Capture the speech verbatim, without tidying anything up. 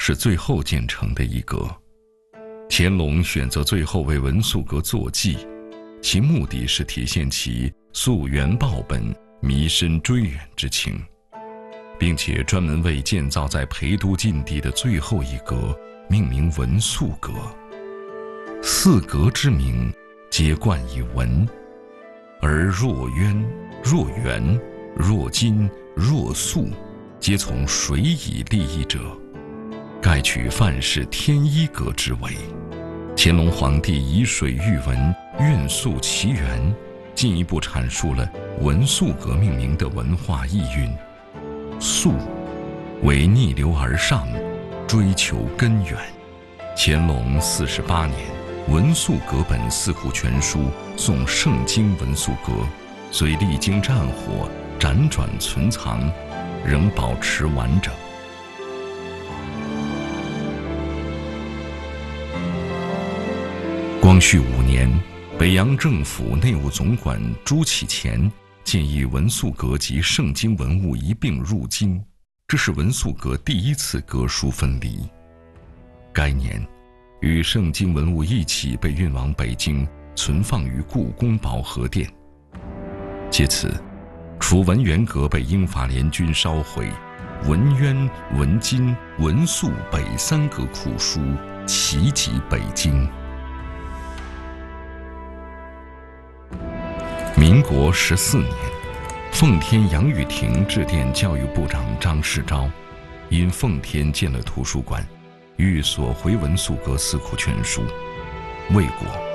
是最后建成的一阁。乾隆选择最后为文肃阁作记，其目的是体现其溯源报本、弥深追远之情，并且专门为建造在陪都禁地的最后一阁命名文肃阁。四阁之名皆冠以文，而若渊、若元、若金、若肃皆从水以立意者，盖取范氏天一阁之为。乾隆皇帝以水喻文，运溯其源，进一步阐述了文肃阁命名的文化意蕴。肃为逆流而上，追求根源。乾隆四十八年，文肃阁本四库全书送圣经文肃阁，虽历经战火辗转存藏，仍保持完整。光绪五年，北洋政府内务总管朱启潜建议文肃阁及圣经文物一并入京，这是文肃阁第一次阁书分离。该年，与圣经文物一起被运往北京，存放于故宫保和殿。借此，除文渊阁被英法联军烧毁，文渊、文津、文肃北三阁库书齐集北京。民国十四年，奉天杨玉婷致电教育部长张世钊，因奉天建了图书馆，欲索回文肃阁四库全书，未果。